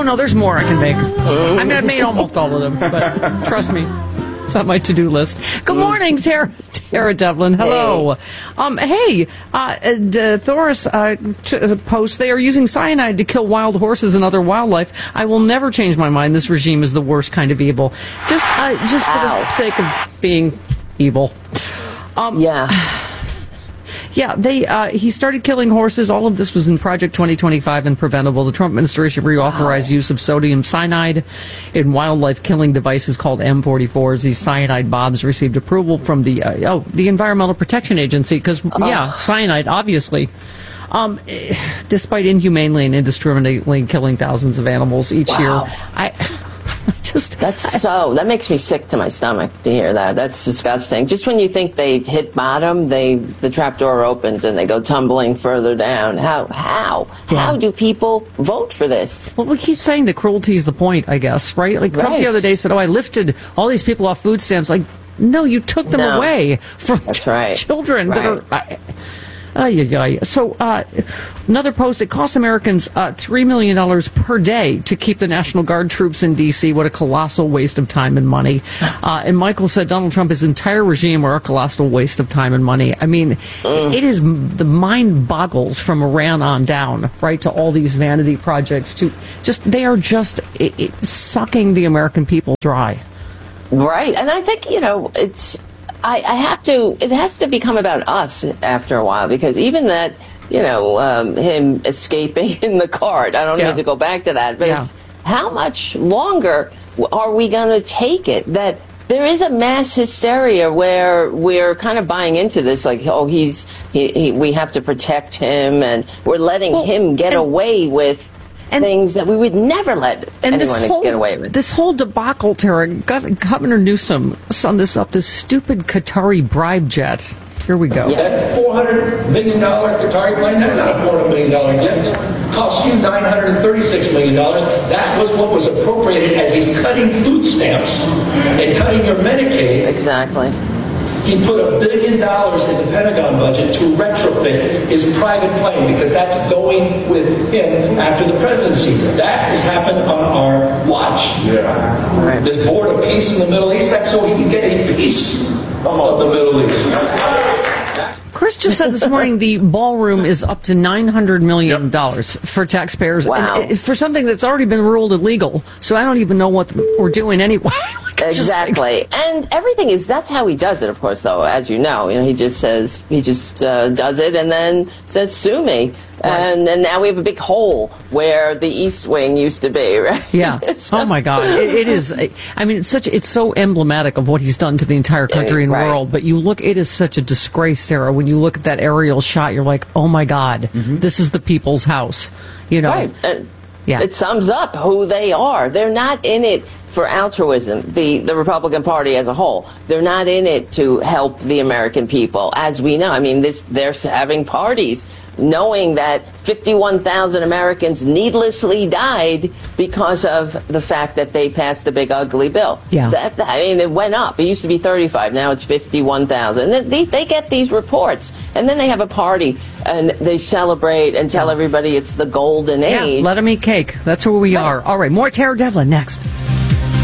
Oh, no, there's more I can make. I mean, I've made almost all of them, but trust me, it's on my to-do list. Good morning, Tara Devlin. Hello. Hey, Thoris posts, they are using cyanide to kill wild horses and other wildlife. I will never change my mind. This regime is the worst kind of evil. Just for the sake of being evil. Yeah, he started killing horses. All of this was in Project 2025 and preventable. The Trump administration reauthorized use of sodium cyanide in wildlife killing devices called M44s. These cyanide bombs received approval from the Environmental Protection Agency because, cyanide, obviously. Despite inhumanely and indiscriminately killing thousands of animals each year. That makes me sick to my stomach to hear that. That's disgusting. Just when you think they've hit bottom, the trap door opens and they go tumbling further down. How do people vote for this? Well, we keep saying that cruelty is the point, I guess, right? Like Trump the other day said, I lifted all these people off food stamps. Like, no, you took them away from children that are... So, another post, it costs Americans $3 million per day to keep the National Guard troops in D.C. What a colossal waste of time and money. And Michael said Donald Trump, his entire regime are a colossal waste of time and money. I mean, it is, the mind boggles from Iran on down, right, to all these vanity projects. They are just sucking the American people dry. Right, and I think, it has to become about us after a while, because even that, him escaping in the cart, I don't need to go back to that, but it's how much longer are we going to take it? That there is a mass hysteria where we're kind of buying into this, like, we have to protect him, and we're letting him get away with things that we would never let anyone get away with. This whole debacle, Tara, Governor Newsom summed this up, this stupid Qatari bribe jet. Here we go. That $400 million Qatari plane, that's not a $400 million gift. Cost you $936 million. That was what was appropriated as he's cutting food stamps and cutting your Medicaid. Exactly. He put $1 billion in the Pentagon budget to retrofit his private plane because that's going with him after the presidency. That has happened on our watch. Yeah. Right. This board of peace in the Middle East, that's so he can get a piece of the Middle East. Chris just said this morning the ballroom is up to $900 million for taxpayers. Wow. And for something that's already been ruled illegal. So I don't even know what we're doing anyway. Exactly. And that's how he does it, of course, though, as you know. He just does it and then says, sue me. Right. And now we have a big hole where the East Wing used to be, right? Yeah. Oh my God. It is. I mean, it's so emblematic of what he's done to the entire country and world. But it is such a disgrace, Sarah. When you look at that aerial shot, you're like, oh my God, this is the people's house. Right. It sums up who they are. They're not in it for altruism, the Republican Party as a whole. They're not in it to help the American people, as we know. I mean, they're having parties knowing that 51,000 Americans needlessly died because of the fact that they passed the big ugly bill. Yeah. It went up. It used to be 35. Now it's 51,000. They get these reports, and then they have a party, and they celebrate and tell everybody it's the golden age. Let them eat cake. That's who we are. All right, more Tara Devlin next.